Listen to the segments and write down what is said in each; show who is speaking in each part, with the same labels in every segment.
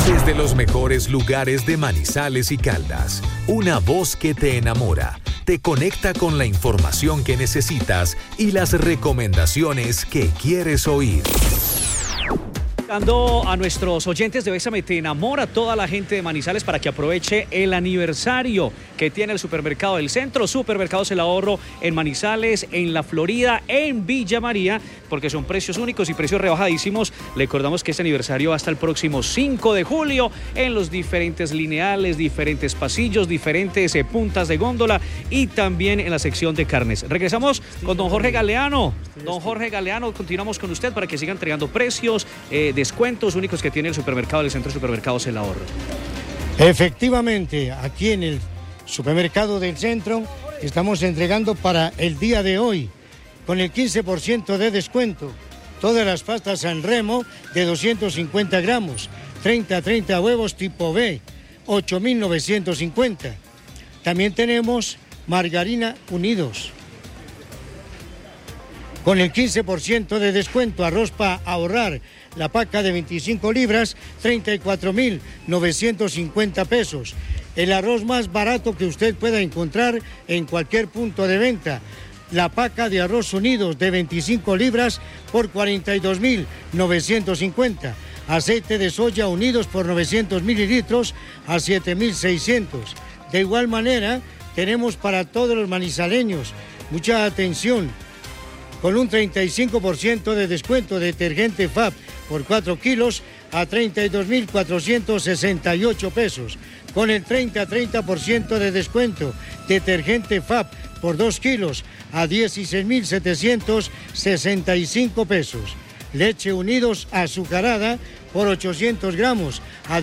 Speaker 1: Desde los mejores lugares de Manizales y Caldas, una voz que te enamora, te conecta con la información que necesitas y las recomendaciones que quieres oír.
Speaker 2: A nuestros oyentes de Bésame Te Enamora, toda la gente de Manizales, para que aproveche el aniversario que tiene el Supermercado del Centro. Supermercados El Ahorro en Manizales, en La Florida, en Villa María, porque son precios únicos y precios rebajadísimos. Le recordamos que este aniversario va hasta el próximo 5 de julio en los diferentes lineales, diferentes pasillos, diferentes puntas de góndola y también en la sección de carnes. Regresamos con don Jorge Galeano. Don Jorge Galeano, continuamos con usted para que siga entregando precios, descuentos únicos que tiene el Supermercado del Centro, Supermercados El Ahorro.
Speaker 3: Efectivamente, aquí en el Supermercado del Centro estamos entregando para el día de hoy con el 15% de descuento todas las pastas San Remo de 250 gramos, 30 huevos tipo B, 8.950. También tenemos margarina Unidos con el 15% de descuento, arroz para ahorrar, la paca de 25 libras, 34.950 pesos. El arroz más barato que usted pueda encontrar en cualquier punto de venta. La paca de arroz Unidos de 25 libras por 42.950. Aceite de soya Unidos por 900 mililitros a 7.600. De igual manera, tenemos para todos los manizaleños, mucha atención, con un 35% de descuento, detergente FAB por 4 kilos a 32.468 pesos. Con el 30% de descuento, detergente FAB por 2 kilos a 16.765 pesos. Leche Unidos azucarada por 800 gramos a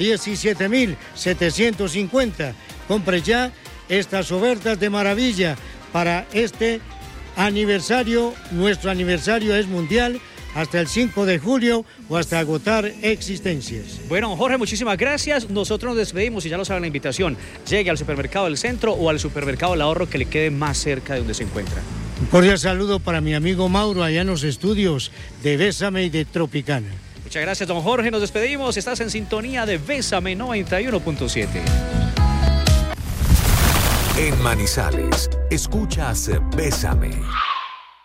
Speaker 3: 17.750. Compre ya estas ofertas de maravilla para este aniversario. Nuestro aniversario es mundial hasta el 5 de julio o hasta agotar existencias.
Speaker 2: Bueno, Jorge, muchísimas gracias. Nosotros nos despedimos y ya lo saben la invitación. Llegue al Supermercado del Centro o al Supermercado El Ahorro que le quede más cerca de donde se encuentra.
Speaker 3: Un cordial saludo para mi amigo Mauro allá en los estudios de Bésame y de Tropicana.
Speaker 2: Muchas gracias, don Jorge. Nos despedimos. Estás en sintonía de Bésame 91.7.
Speaker 1: En Manizales, escuchas Bésame.